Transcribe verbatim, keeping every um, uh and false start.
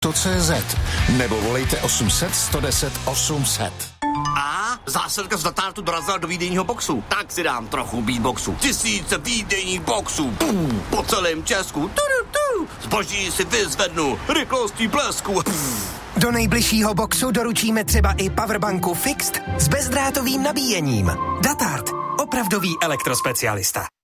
.cz nebo volejte osm set, sto deset, osm set. A zásilka z Datartu dorazila do výdejního boxu. Tak si dám trochu beatboxu. Tisíce výdejních boxů. Pum, po celém Česku. Tudu, tu. Zboží si vyzvednu. Rychlostí blesku. Pum. Do nejbližšího boxu doručíme třeba i powerbanku Fixed s bezdrátovým nabíjením. Datart. Opravdový elektrospecialista.